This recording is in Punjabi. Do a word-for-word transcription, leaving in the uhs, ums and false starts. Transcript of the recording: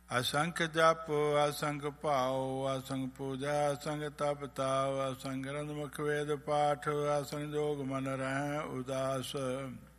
ਅਸੰਖ ਜਪ ਅਸੰਖ ਭਾਉ ਅਸੰਖ ਪੂਜਾ ਅਸੰਖ ਤਪ ਤਾਵ ਅਸੰਖ ਗ੍ਰੰਥ ਮੁਖ ਵੇਦ ਪਾਠ ਅਸੰਖ ਜੋਗ ਮਨ ਰਹਿ ਉਦਾਸ।